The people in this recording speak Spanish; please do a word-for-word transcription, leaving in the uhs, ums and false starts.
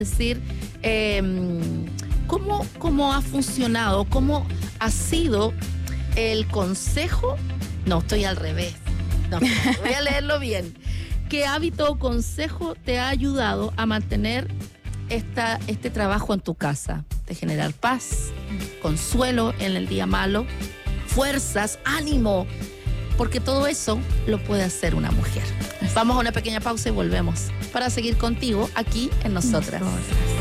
decir, eh, ¿cómo, ¿cómo ha funcionado? ¿Cómo ha sido el consejo? No, estoy al revés. No, voy a leerlo bien. ¿Qué hábito o consejo te ha ayudado a mantener esta, este trabajo en tu casa? De generar paz, consuelo en el día malo, fuerzas, ánimo, porque todo eso lo puede hacer una mujer. Vamos a una pequeña pausa y volvemos para seguir contigo aquí en Nosotras. Nosotras.